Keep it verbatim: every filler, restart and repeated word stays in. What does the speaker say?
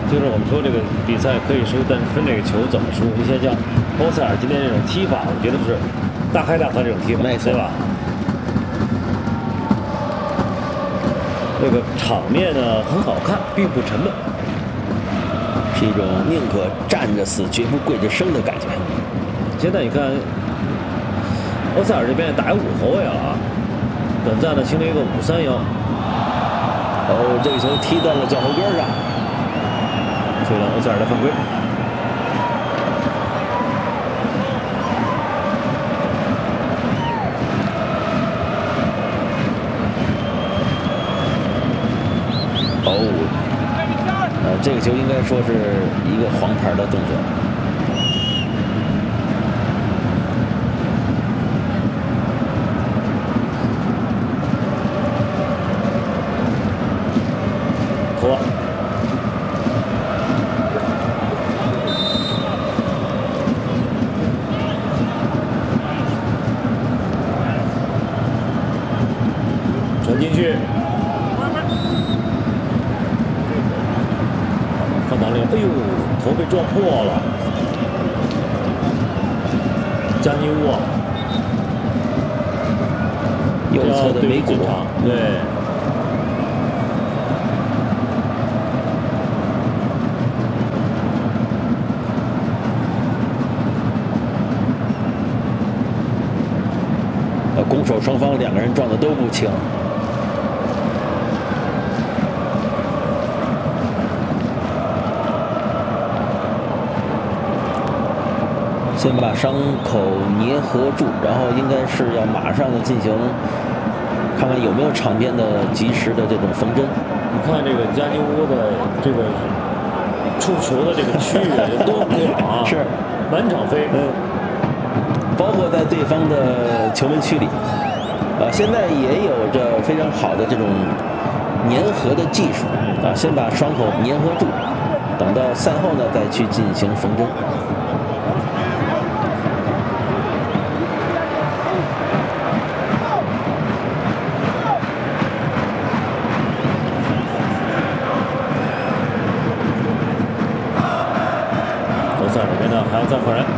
就是我们说这个比赛可以输，但是分这个球怎么输？你像像欧塞尔今天这种踢法，我觉得是大开大合这种踢法，对吧？这个场面呢很好看，并不沉闷， 是一种宁可站着死，绝不跪着生的感觉。 现在你看，欧塞尔这边打五后卫了啊，短暂的形成一个五三幺。 哦，这个球踢到了脚后跟上， 吹了欧塞尔的犯规。 哦，呃，这个球应该说是一个黄牌的动作。 托，传进去。范达林，哎呦，头被撞破了。加尼乌， 右侧的眉骨， 对。 呃，攻守双方两个人撞的都不轻。先把伤口粘合住，然后应该是要马上的进行，看看有没有场边的及时的这种缝针。 你看这个加尼乌的这个触球的这个区域有多广啊！ 是满场飞， 嗯，包括在对方的球门区里，啊，现在也有着非常好的这种粘合的技术啊，先把伤口粘合住，等到赛后呢再去进行缝针。 欧塞尔这边呢还要再换人。